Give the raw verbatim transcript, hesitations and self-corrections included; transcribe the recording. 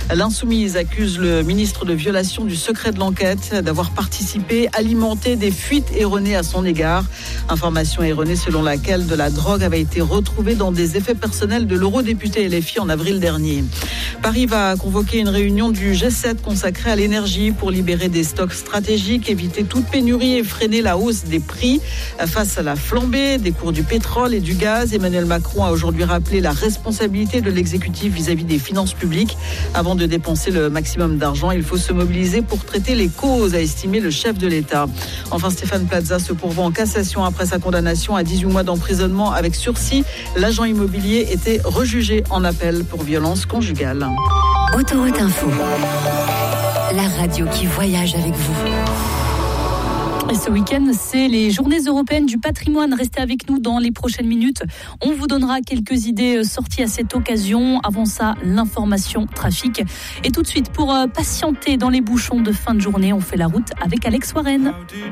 L'Insoumise accuse le ministre de violation du secret de l'enquête, d'avoir participé, alimenté des fuites erronées à son égard. Information erronée selon laquelle de la drogue avait été retrouvée dans des effets personnels de l'eurodéputé L F I en avril dernier. Paris va convoquer une réunion du G sept consacrée à l'énergie pour libérer des stocks stratégiques, éviter toute pénurie et freiner la hausse des prix. Face à la flambée des cours du pétrole et du gaz, Emmanuel Macron a aujourd'hui rappelé la responsabilité de l'exécutif vis-à-vis des finances publiques. Avant de dépenser le maximum d'argent, il faut se mobiliser pour traiter les causes, a estimé le chef de l'État. Enfin, Stéphane Plaza se pourvoit en cassation après sa condamnation à dix-huit mois d'emprisonnement avec sursis. L'agent immobilier était rejugé en appel pour violence conjugale. Autoroute Info, la radio qui voyage avec vous. Et ce week-end, c'est les journées européennes du patrimoine. Restez avec nous dans les prochaines minutes. On vous donnera quelques idées sorties à cette occasion. Avant ça, l'information trafic. Et tout de suite, pour patienter dans les bouchons de fin de journée, on fait la route avec Alex Warren.